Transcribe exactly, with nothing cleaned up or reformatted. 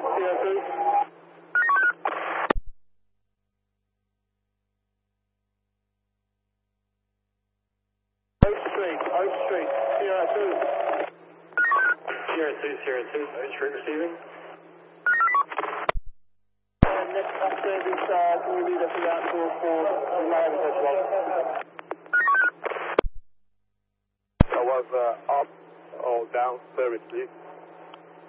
Sierra two. Oak Street, Oak Street, Sierra two. Sierra two, Sierra two, Oak Street receiving. And next up service, uh, can we lead us without door for the Miami Hotel? I was uh, up or down service, please.